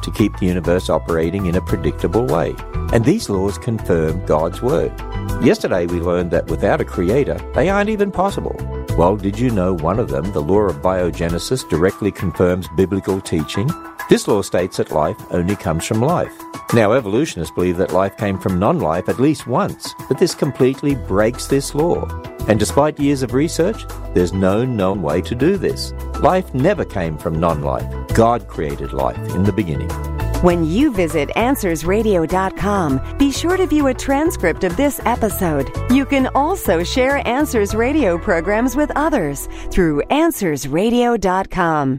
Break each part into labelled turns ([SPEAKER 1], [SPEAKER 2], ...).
[SPEAKER 1] to keep the universe operating in a predictable way. And these laws confirm God's Word. Yesterday we learned that without a creator, they aren't even possible. Well, did you know one of them, the law of biogenesis, directly confirms biblical teaching? This law states that life only comes from life. Now, evolutionists believe that life came from non-life at least once, but this completely breaks this law. And despite years of research, there's no known way to do this. Life never came from non-life. God created life in the beginning.
[SPEAKER 2] When you visit AnswersRadio.com, be sure to view a transcript of this episode. You can also share Answers Radio programs with others through AnswersRadio.com.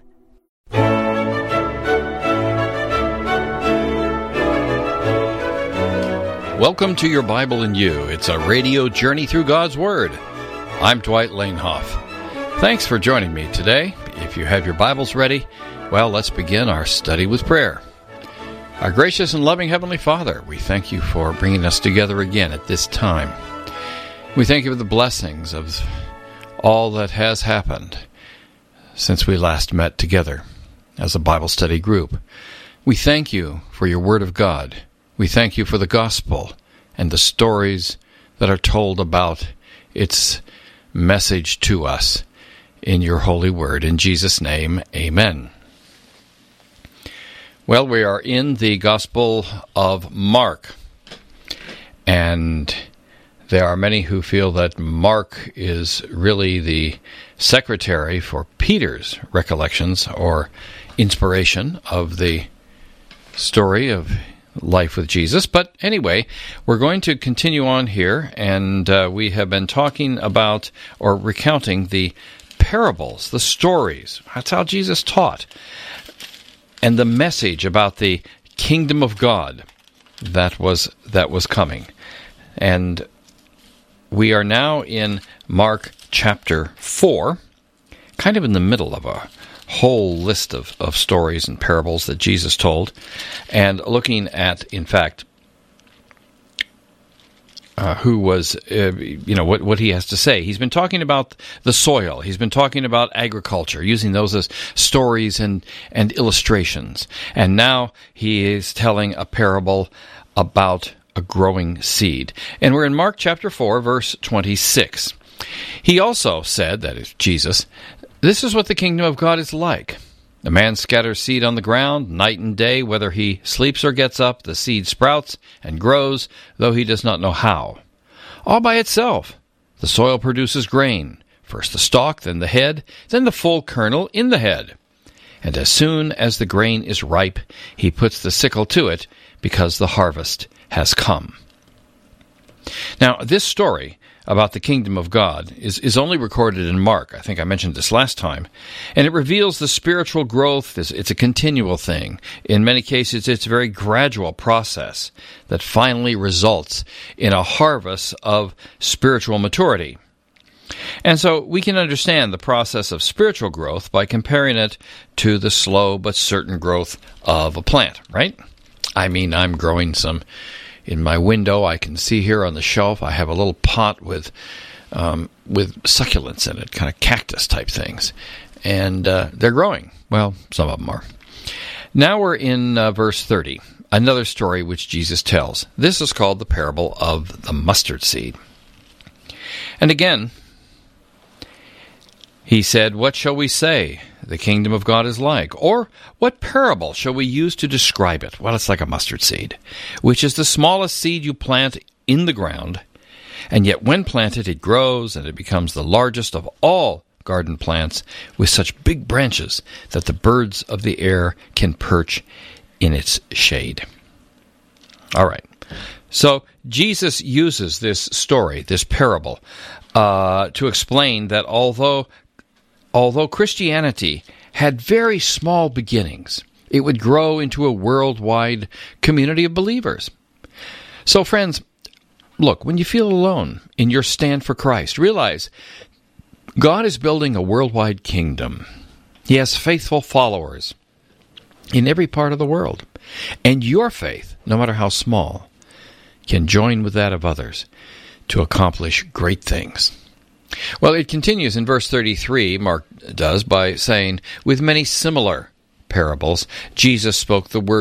[SPEAKER 3] Welcome to Your Bible in You. It's a radio journey through God's Word. I'm Dwight Lanehoff. Thanks for joining me today. If you have your Bibles ready, well, let's begin our study with prayer. Our gracious and loving Heavenly Father, we thank you for bringing us together again at this time. We thank you for the blessings of all that has happened since we last met together as a Bible study group. We thank you for your Word of God. We thank you for the gospel and the stories that are told about its message to us in your holy word. In Jesus' name, amen. Well, we are in the Gospel of Mark, and there are many who feel that Mark is really the secretary for Peter's recollections or inspiration of the story of life with Jesus. But anyway, we're going to continue on here, and we have been talking about or recounting the parables, the stories. That's how Jesus taught. And the message about the kingdom of God that was coming. And we are now in Mark chapter 4, kind of in the middle of a whole list of stories and parables that Jesus told, and looking at, in fact, who was, what he has to say. He's been talking about the soil. He's been talking about agriculture, using those as stories and illustrations. And now he is telling a parable about a growing seed. And we're in Mark chapter 4, verse 26. He also said, that is Jesus, "This is what the kingdom of God is like. A man scatters seed on the ground, night and day, whether he sleeps or gets up, the seed sprouts and grows, though he does not know how. All by itself, the soil produces grain, first the stalk, then the head, then the full kernel in the head. And as soon as the grain is ripe, he puts the sickle to it, because the harvest has come." Now, this story about the kingdom of God is only recorded in Mark. I think I mentioned this last time. And it reveals the spiritual growth. It's a continual thing. In many cases, it's a very gradual process that finally results in a harvest of spiritual maturity. And so we can understand the process of spiritual growth by comparing it to the slow but certain growth of a plant, right? I mean, I'm growing some. In my window, I can see here on the shelf, I have a little pot with succulents in it, kind of cactus-type things. And they're growing. Well, some of them are. Now we're in verse 30, another story which Jesus tells. This is called the parable of the mustard seed. And again, he said, "What shall we say the kingdom of God is like? Or what parable shall we use to describe it?" Well, it's like a mustard seed, which is the smallest seed you plant in the ground, and yet when planted it grows, and it becomes the largest of all garden plants, with such big branches that the birds of the air can perch in its shade. All right. So Jesus uses this story, this parable, to explain that although Christianity had very small beginnings, it would grow into a worldwide community of believers. So, friends, look, when you feel alone in your stand for Christ, realize God is building a worldwide kingdom. He has faithful followers in every part of the world. And your faith, no matter how small, can join with that of others to accomplish great things. Well, it continues in verse 33, Mark does, by saying, "With many similar parables, Jesus spoke the word